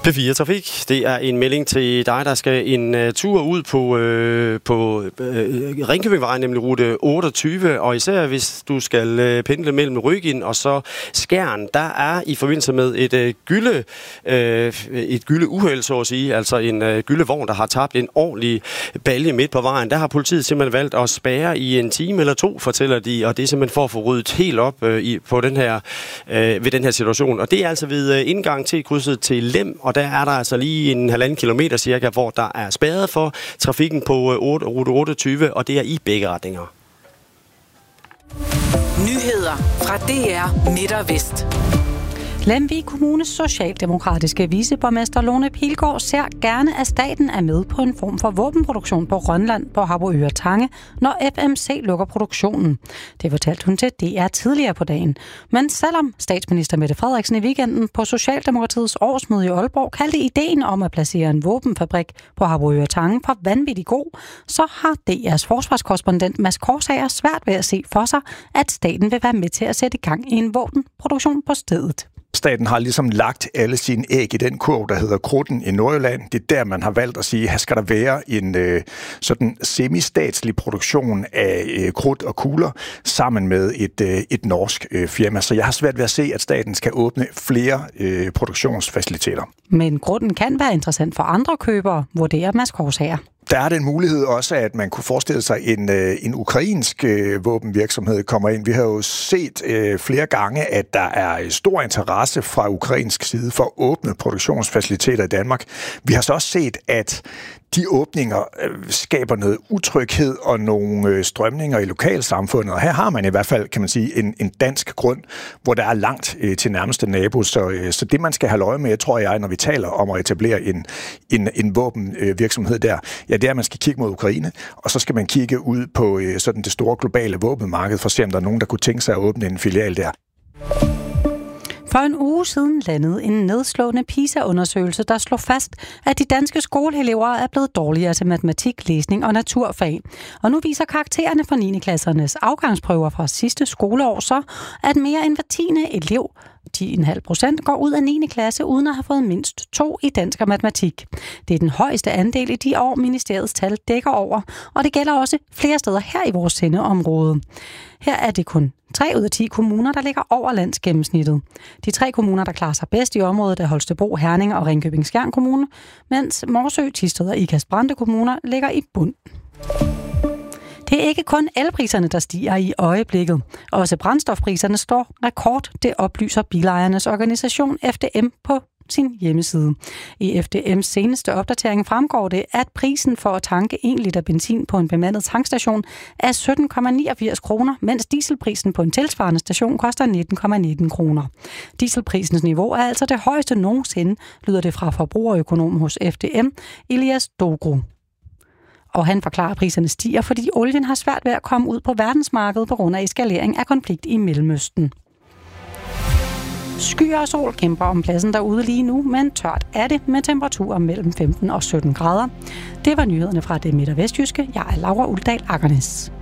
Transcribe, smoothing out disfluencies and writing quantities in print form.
P4 Trafik, det er en melding til dig, der skal en tur ud på Ringkøbingvejen, nemlig rute 28, og især hvis du skal pendle mellem Ryggen og så Skjern, der er i forbindelse med et gylde uheld, så at sige, altså en gyldevogn, der har tabt en ordentlig balje midt på vejen. Der har politiet simpelthen valgt at spærre i en time eller to, fortæller de, og det er simpelthen for at få ryddet helt op ved den her situation. Og det er altså ved indgang til krydset til Lem, og der er der altså lige en 1,5 kilometer cirka, hvor der er spærret for trafikken på rute 28, og det er i begge retninger. Nyheder fra DR Midt og Vest. Lemvig Kommunes socialdemokratiske viceborgmester Lone Pilgaard ser gerne, at staten er med på en form for våbenproduktion på Grønland på Harboøre Tange, når FMC lukker produktionen. Det fortalte hun til DR tidligere på dagen. Men selvom statsminister Mette Frederiksen i weekenden på Socialdemokratiets årsmøde i Aalborg kaldte ideen om at placere en våbenfabrik på Harboøre Tange for vanvittig god, så har DR's forsvarskorrespondent Mads Korsager svært ved at se for sig, at staten vil være med til at sætte i gang i en våbenproduktion på stedet. Staten har ligesom lagt alle sine æg i den kurv, der hedder Krudten i Nordjylland. Det er der, man har valgt at sige, at her skal der være en sådan semi-statslig produktion af krudt og kugler sammen med et norsk firma. Så jeg har svært ved at se, at staten skal åbne flere produktionsfaciliteter. Men grunden kan være interessant for andre købere, vurderer Mads Korsager. Der er den mulighed også, at man kunne forestille sig, en ukrainsk våbenvirksomhed kommer ind. Vi har jo set flere gange, at der er stor interesse fra ukrainsk side for at åbne produktionsfaciliteter i Danmark. Vi har så også set, at de åbninger skaber noget utryghed og nogle strømninger i lokalsamfundet. Og her har man i hvert fald, kan man sige, en dansk grund, hvor der er langt til nærmeste nabo. Så det, man skal have øje med, tror jeg, når vi taler om at etablere en våbenvirksomhed der, ja, det er, at man skal kigge mod Ukraine, og så skal man kigge ud på sådan det store globale våbenmarked, for at se, om der er nogen, der kunne tænke sig at åbne en filial der. For en uge siden landede en nedslående PISA-undersøgelse, der slog fast, at de danske skoleelever er blevet dårligere til matematik, læsning og naturfag. Og nu viser karaktererne for 9. klassernes afgangsprøver fra sidste skoleår så, at mere end hver 10. elev, 10,5%, går ud af 9. klasse uden at have fået mindst 2 i dansk og matematik. Det er den højeste andel i de år, ministeriets tal dækker over, og det gælder også flere steder her i vores sendeområde. Her er det kun 3 ud af 10 kommuner, der ligger over landsgennemsnittet. De 3 kommuner, der klarer sig bedst i området, er Holstebro, Herning og Ringkøbing-Skjern Kommune, mens Morsø, Thisted og Ikast-Brande kommuner ligger i bund. Det er ikke kun elpriserne, der stiger i øjeblikket. Også brændstofpriserne står rekord, det oplyser bilejernes organisation FDM på sin hjemmeside. I FDM's seneste opdatering fremgår det, at prisen for at tanke 1 liter benzin på en bemandet tankstation er 17,89 kroner, mens dieselprisen på en tilsvarende station koster 19,19 kroner. Dieselprisens niveau er altså det højeste nogensinde, lyder det fra forbrugerøkonom hos FDM, Elias Dogru. Og han forklarer, at priserne stiger, fordi olien har svært ved at komme ud på verdensmarkedet på grund af eskalering af konflikt i Mellemøsten. Skyer og sol kæmper om pladsen derude lige nu, men tørt er det med temperaturer mellem 15 og 17 grader. Det var nyhederne fra det midt- og vestjyske. Jeg er Laura Uldal Akernes.